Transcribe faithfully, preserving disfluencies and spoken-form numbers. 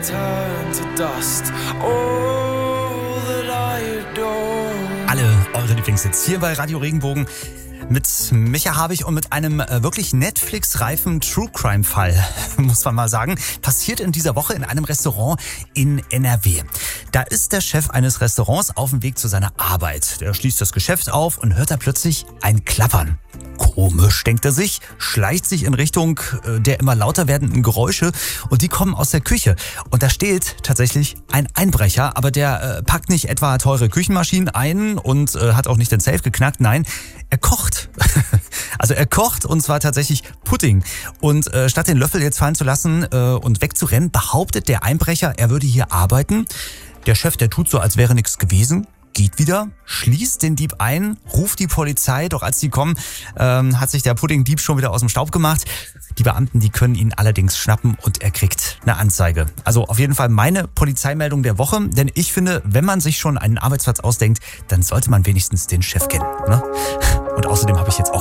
turn to dust. All that I adore. Alle eure Lieblingshits hier bei Radio Regenbogen mit Micha Habich und mit einem äh, wirklich Netflix-reifen True-Crime-Fall, muss man mal sagen. Passiert in dieser Woche in einem Restaurant in N R W. Da ist der Chef eines Restaurants auf dem Weg zu seiner Arbeit. Der schließt das Geschäft auf und hört da plötzlich ein Klappern. Komisch, denkt er sich, schleicht sich in Richtung äh, der immer lauter werdenden Geräusche und die kommen aus der Küche. Und da steht tatsächlich ein Einbrecher, aber der äh, packt nicht etwa teure Küchenmaschinen ein und äh, hat auch nicht den Safe geknackt, nein, er kocht. Also er kocht und zwar tatsächlich Pudding. Und äh, statt den Löffel jetzt fallen zu lassen äh, und wegzurennen, behauptet der Einbrecher, er würde hier arbeiten. Der Chef, der tut so, als wäre nichts gewesen. Geht wieder, schließt den Dieb ein, ruft die Polizei, doch als die kommen, ähm, hat sich der Puddingdieb schon wieder aus dem Staub gemacht. Die Beamten, die können ihn allerdings schnappen und er kriegt eine Anzeige. Also auf jeden Fall meine Polizeimeldung der Woche, denn ich finde, wenn man sich schon einen Arbeitsplatz ausdenkt, dann sollte man wenigstens den Chef kennen, ne? Und außerdem habe ich jetzt auch